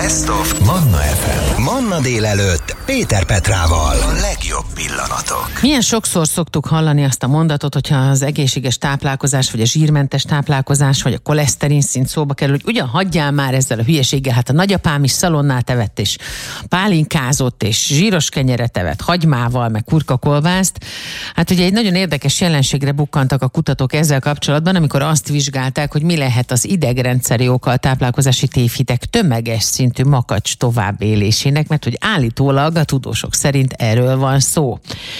Best of Manna FM. Manna délelőtt Péter Petrával. A legjobb pillanatok. Milyen sokszor szoktuk hallani azt a mondatot, hogyha az egészséges táplálkozás, vagy a zsírmentes táplálkozás, vagy a koleszterin szint szóba kerül, hogy ugyan hagyjál már ezzel a hülyeséggel, hát a nagyapám is szalonnát evett, és pálinkázott, és zsíros kenyeret evett, hagymával, meg kurkakolbászt. Hát ugye egy nagyon érdekes jelenségre bukkantak a kutatók ezzel kapcsolatban, amikor azt vizsgálták, hogy mi lehet az idegrendszeri oka a táplálkozási tévhitek tömeges szintű makacs továbbélésének, mert hogy állítólag a tudósok szerint erről van szó.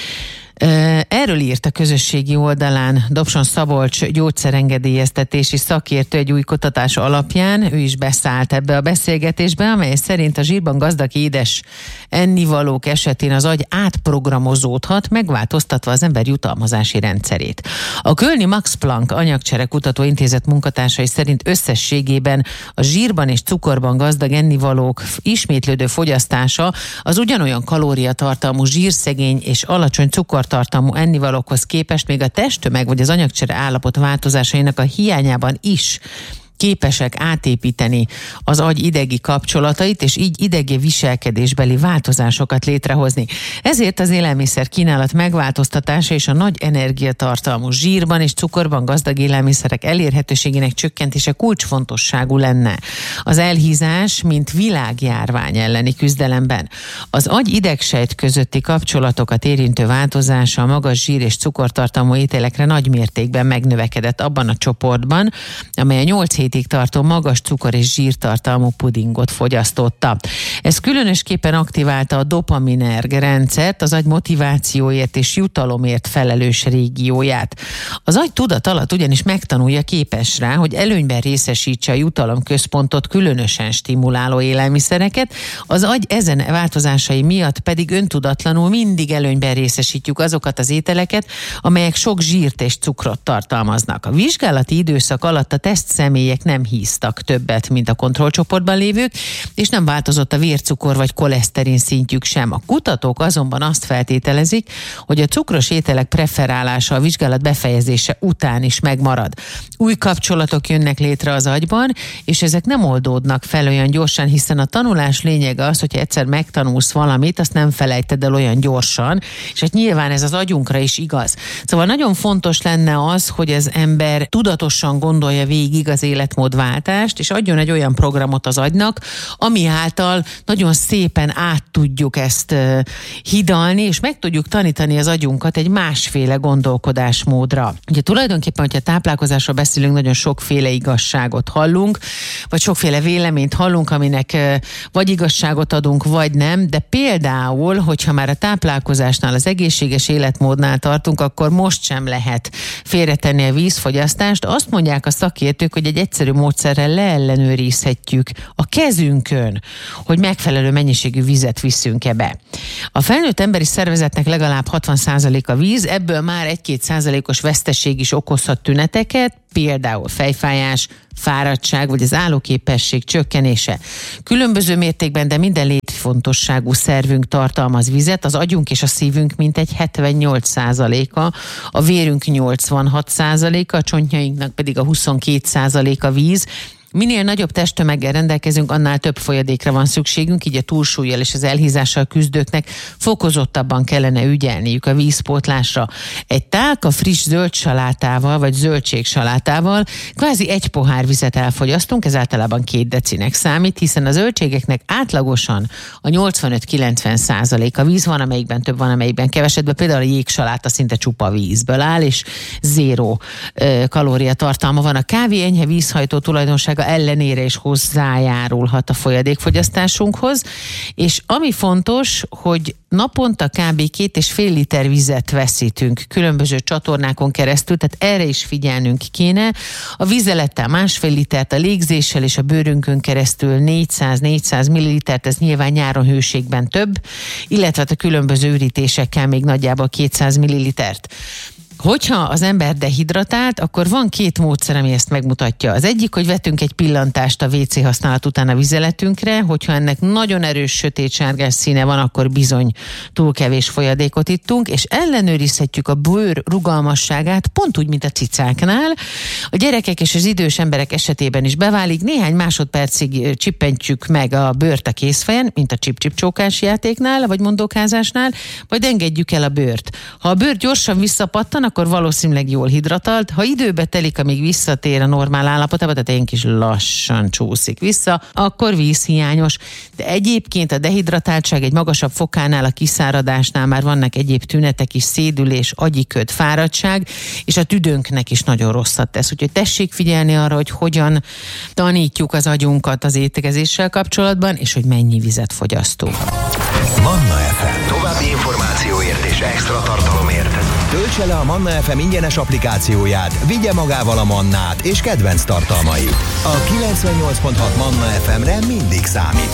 Erről írt a közösségi oldalán Dobson Szabolcs gyógyszerengedélyeztetési szakértő egy új kutatás alapján. Ő is beszállt ebbe a beszélgetésbe, amely szerint a zsírban gazdag édes ennivalók esetén az agy átprogramozódhat, megváltoztatva az ember jutalmazási rendszerét. A kölni Max Planck anyagcsere kutató intézet munkatársai szerint összességében a zsírban és cukorban gazdag ennivalók ismétlődő fogyasztása az ugyanolyan kalóriatartalmú, zsírszegény és alacsony cukortartalmú ennivalókhoz képest még a testtömeg vagy az anyagcsere állapot változásainak a hiányában is képesek átépíteni az agy idegi kapcsolatait, és így idegi viselkedésbeli változásokat létrehozni. Ezért az élelmiszer kínálat megváltoztatása és a nagy energiatartalmú zsírban és cukorban gazdag élelmiszerek elérhetőségének csökkentése kulcsfontosságú lenne az elhízás, mint világjárvány elleni küzdelemben. Az agy-idegsejt közötti kapcsolatokat érintő változása a magas zsír és cukortartalmú ételekre nagy mértékben megnövekedett abban a csoportban, amely a 8 hétig tartó magas cukor és zsírtartalmú pudingot fogyasztotta. Ez különösképpen aktiválta a dopaminerg rendszert, az agy motivációért és jutalomért felelős régióját. Az agy tudat alatt ugyanis megtanulja, képes rá, hogy előnyben részesítse a jutalomközpontot különösen stimuláló élelmiszereket, az agy ezen változásai miatt pedig öntudatlanul mindig előnyben részesítjük azokat az ételeket, amelyek sok zsírt és cukrot tartalmaznak. A vizsgálati időszak alatt a tesztszemélyek nem híztak többet, mint a kontrollcsoportban lévők, és nem változott a vércukor vagy koleszterin szintjük sem. A kutatók azonban azt feltételezik, hogy a cukros ételek preferálása a vizsgálat befejezése után is megmarad. Új kapcsolatok jönnek létre az agyban, és ezek nem oldódnak fel olyan gyorsan, hiszen a tanulás lényege az, hogyha egyszer megtanulsz valamit, azt nem felejted el olyan gyorsan, és hát nyilván ez az agyunkra is igaz. Szóval nagyon fontos lenne az, hogy az ember tudatosan gondolja végig az életmódváltást, és adjon egy olyan programot az agynak, ami által nagyon szépen át tudjuk ezt hidalni, és meg tudjuk tanítani az agyunkat egy másféle gondolkodásmódra. Ugye tulajdonképpen, hogyha táplálkozásról beszélünk, nagyon sokféle igazságot hallunk, vagy sokféle véleményt hallunk, aminek vagy igazságot adunk, vagy nem, de például, hogyha már a táplálkozásnál, az egészséges életmódnál tartunk, akkor most sem lehet félretenni a vízfogyasztást. Azt mondják a szakértők, hogy egy egyszerű módszerrel leellenőrizhetjük a kezünkön, hogy megfelelő mennyiségű vizet viszünk-e be. A felnőtt emberi szervezetnek legalább 60% a víz, ebből már 1-2%-os veszteség is okozhat tüneteket, például fejfájás, fáradtság vagy az állóképesség csökkenése. Különböző mértékben, de minden létfontosságú szervünk tartalmaz vizet, az agyunk és a szívünk mintegy 78%-a, a vérünk 86%-a, a csontjainknak pedig a 22% a víz. Minél nagyobb testtömeggel rendelkezünk, annál több folyadékra van szükségünk, így a túlsúllyal és az elhízással küzdőknek fokozottabban kellene ügyelniük a vízpótlásra. Egy tálka friss zöldsalátával vagy zöldségsalátával kvázi 1 pohár vizet elfogyasztunk, ez általában 2 decinek számít, hiszen a zöldségeknek átlagosan a 85-90% a víz, van amelyikben több, van amelyikben keveset, például a jégsaláta szinte csupa vízből áll, és 0 kalóriatartalma van. A kávé enyhe vízhajtó tulajdonsága ellenére is hozzájárulhat a folyadékfogyasztásunkhoz, és ami fontos, hogy naponta kb. 2,5 liter vizet veszítünk különböző csatornákon keresztül, tehát erre is figyelnünk kéne. A vizelettel 1,5 litert, a légzéssel és a bőrünkön keresztül 400-400 millilitert, ez nyilván nyáron hőségben több, illetve a különböző ürítésekkel még nagyjából 200 millilitert. Hogyha az ember dehidratált, akkor van 2 módszer, ami ezt megmutatja. Az egyik, hogy vetünk egy pillantást a WC használat után a vizeletünkre, hogyha ennek nagyon erős sötétsárgás színe van, akkor bizony túl kevés folyadékot ittunk, és ellenőrizhetjük a bőr rugalmasságát, pont úgy, mint a cicáknál. A gyerekek és az idős emberek esetében is beválik, néhány másodpercig csippentjük meg a bőrt a kézfejen, mint a csip-csip-csókás játéknál, vagy mondókázásnál, majd engedjük el a bőrt. Ha a bőr gyorsan visszapattan, akkor valószínűleg jól hidratált. Ha időbe telik, amíg visszatér a normál állapotába, tehát ilyen kis lassan csúszik vissza, akkor vízhiányos. De egyébként a dehidratáltság egy magasabb fokánál, a kiszáradásnál már vannak egyéb tünetek is, szédülés, agyiköd, fáradtság, és a tüdőnknek is nagyon rosszat tesz. Úgyhogy tessék figyelni arra, hogy hogyan tanítjuk az agyunkat az étkezéssel kapcsolatban, és hogy mennyi vizet fogyasztunk. Manna FM. További információért és extra tartalomért töltse le a Manna FM ingyenes applikációját, vigye magával a mannát és kedvenc tartalmait. A 98.6 Manna FM-re mindig számíthat.